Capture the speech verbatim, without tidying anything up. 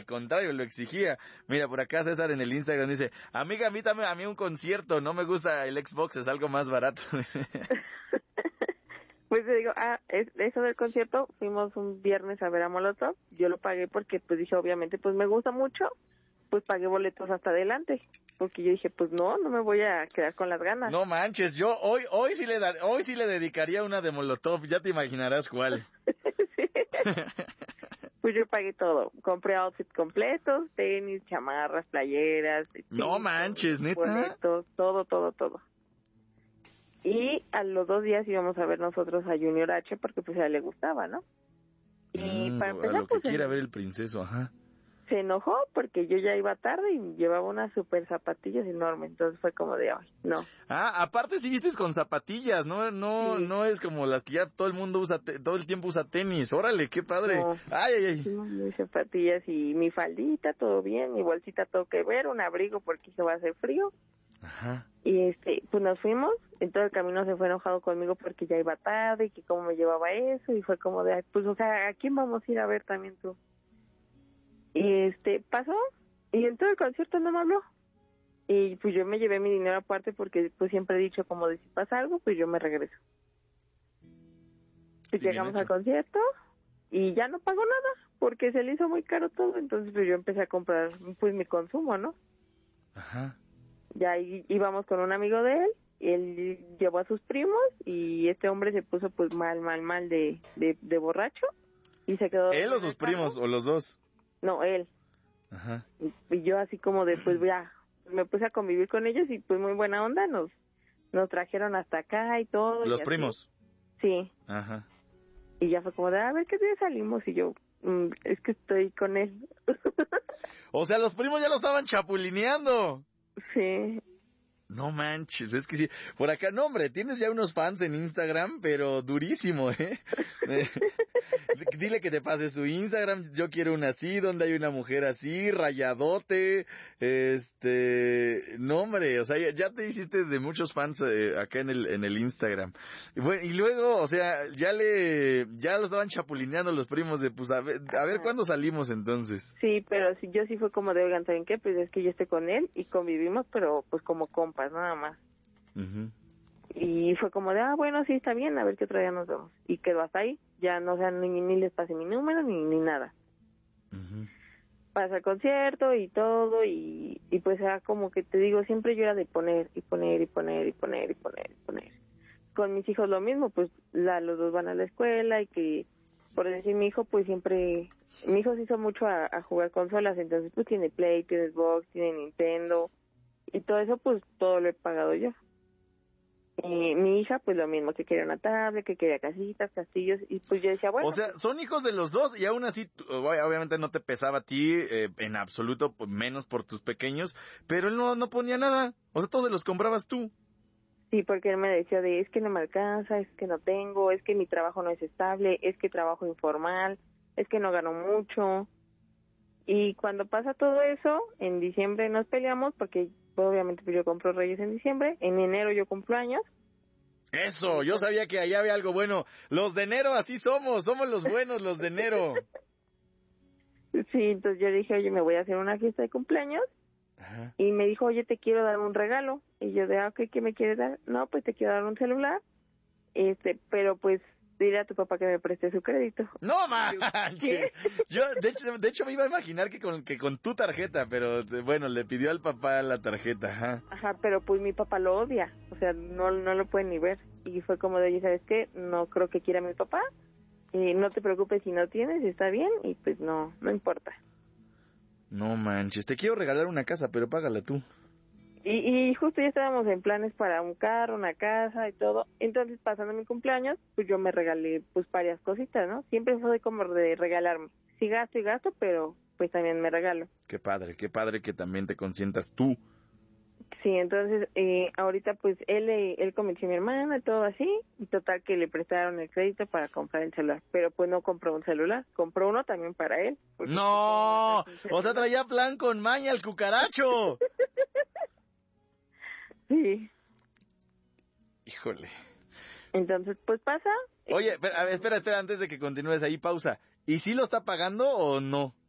al contrario, lo exigía. Mira, por acá César en el Instagram dice, amiga, invítame a mí un concierto, no me gusta el Xbox, es algo más barato. Pues te digo, ah, es, eso del concierto, fuimos un viernes a ver a Molotov, yo lo pagué porque pues dije, obviamente, pues me gusta mucho, pues pagué boletos hasta adelante, porque yo dije, pues no, no me voy a quedar con las ganas. No manches, yo hoy hoy sí le da, hoy sí le dedicaría una de Molotov, ya te imaginarás cuál. Sí. Pues yo pagué todo, compré outfits completos, tenis, chamarras, playeras, no manches, ¿neta? boletos, todo, todo, todo. Y a los dos días íbamos a ver nosotros a Junior H porque pues a él le gustaba, ¿no? Y Mm, para empezar, a lo que pues quiera se, ver el princeso, ajá. se enojó porque yo ya iba tarde y llevaba unas super zapatillas enormes, entonces fue como de, ay, no. Ah, aparte sí vistes con zapatillas, no no Sí. no es como las que ya todo el mundo usa, te, todo el tiempo usa tenis, órale, qué padre. No. Ay, ay, ay. Sí, mis zapatillas y mi faldita, todo bien, mi bolsita todo que ver, un abrigo porque se va a hacer frío. Ajá. Y este, pues nos fuimos, en todo el camino se fue enojado conmigo porque ya iba tarde y que cómo me llevaba eso, y fue como de, pues o sea, ¿a quién vamos a ir a ver también tú? Y este, pasó, y en todo el concierto no me habló, y pues yo me llevé mi dinero aparte porque pues siempre he dicho como de si pasa algo, pues yo me regreso. Pues Sí, llegamos al concierto, y ya no pagó nada, porque se le hizo muy caro todo, entonces pues yo empecé a comprar pues mi consumo, ¿no? Ajá. Ya í- íbamos con un amigo de él, él llevó a sus primos y este hombre se puso pues mal, mal, mal de, de, de borracho y se quedó... ¿Él o en sus el carro. primos o los dos? No, él. Ajá. Y, y yo así como de pues ya, me puse a convivir con ellos y pues muy buena onda, nos nos trajeron hasta acá y todo. Los y así. primos. Sí. Ajá. Y ya fue como de, a ver, ¿qué día salimos? Y yo, mm, es que estoy con él. O sea, los primos ya lo estaban chapulineando. Sí. No manches, es que sí. Por acá, no hombre, tienes ya unos fans en Instagram, pero durísimo, ¿eh? Dile que te pase su Instagram, yo quiero una así, donde hay una mujer así, rayadote, este... No hombre, o sea, ya, ya te hiciste de muchos fans eh, acá en el en el Instagram. Y, bueno, y luego, o sea, ya le... Ya lo estaban chapulineando los primos de, pues, a ver, a ver cuándo salimos entonces. Sí, pero sí, yo sí fue como de, oigan, ¿saben qué? Pues es que yo estoy con él y convivimos, pero pues como compas, nada más. Uh-huh. Y fue como de, ah, bueno, sí, está bien, a ver qué otro día nos vemos. Y quedó hasta ahí, ya no, o sea, ni, ni les pasé mi número ni, ni nada. Uh-huh. Pasa el concierto y todo, y, y pues era como que te digo, siempre yo era de poner y poner y poner y poner y poner y poner. Con mis hijos lo mismo, pues la, los dos van a la escuela y que, por decir mi hijo, pues siempre, mi hijo se hizo mucho a, a jugar consolas, entonces pues tiene Play, tiene Xbox, tiene Nintendo, y todo eso pues todo lo he pagado yo. Y mi hija, pues lo mismo, que quería una tablet, que quería casitas, castillos, y pues yo decía, bueno... O sea, son hijos de los dos y aún así, obviamente no te pesaba a ti eh, en absoluto, pues, menos por tus pequeños, pero él no, no ponía nada. O sea, todos se los comprabas tú. Sí, porque él me decía de, es que no me alcanza, es que no tengo, es que mi trabajo no es estable, es que trabajo informal, es que no gano mucho. Y cuando pasa todo eso, en diciembre nos peleamos porque pues, obviamente pues, yo compro Reyes en diciembre, en enero yo cumplo años. Eso, yo sabía que allá había algo bueno. Los de enero así somos, somos los buenos, los de enero. Sí, entonces yo dije, oye, me voy a hacer una fiesta de cumpleaños. Ajá. Y me dijo, oye, te quiero dar un regalo. Y yo de, ah, ok, ¿qué me quieres dar? No, pues te quiero dar un celular. Este, pero pues dile a tu papá que me preste su crédito. No manches. Yo de hecho, de hecho me iba a imaginar que con que con tu tarjeta, pero bueno, le pidió al papá la tarjeta, ajá. Ajá, pero pues mi papá lo odia, o sea, no no lo puede ni ver. Y fue como de, oye, ¿sabes qué? No creo que quiera mi papá. Y no te preocupes si no tienes, está bien y pues no, no importa. No manches, te quiero regalar una casa, pero págala tú. Y, y justo ya estábamos en planes para un carro, una casa y todo. Entonces, pasando mi cumpleaños, pues yo me regalé pues varias cositas, ¿no? Siempre soy como de regalarme. Sí gasto y gasto, pero pues también me regalo. Qué padre, qué padre que también te consientas tú. Sí, entonces eh, ahorita pues él él convenció a mi hermana y todo así. Y total que le prestaron el crédito para comprar el celular. Pero pues no compró un celular, compró uno también para él. ¡No! O sea, traía plan con maña el cucaracho. Sí. Híjole. Entonces, pues pasa. Oye, espera, espera, espera, antes de que continúes ahí, pausa. ¿Y sí lo está pagando o no?